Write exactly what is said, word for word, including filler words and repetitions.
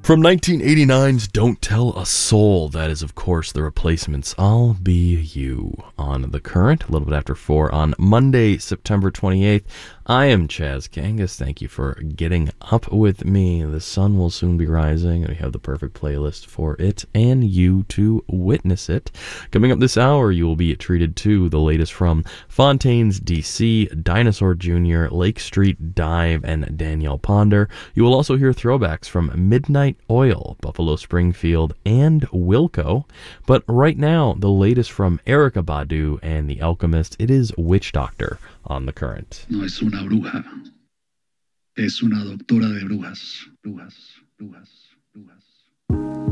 From nineteen eighty-nine's Don't Tell a Soul, that is, of course, The Replacements' I'll Be You on The Current, a little bit after four on Monday, September twenty-eighth. I am Chaz Kangas. Thank you for getting up with me. The sun will soon be rising, and we have the perfect playlist for it and you to witness it. Coming up this hour, you will be treated to the latest from Fontaines D C, Dinosaur Junior, Lake Street Dive, and Danielle Ponder. You will also hear throwbacks from Midnight Oil, Buffalo Springfield, and Wilco. But right now, the latest from Erykah Badu and The Alchemist. It is Witch Doctor on The Current. No es una bruja, es una doctora de brujas, brujas, brujas, brujas.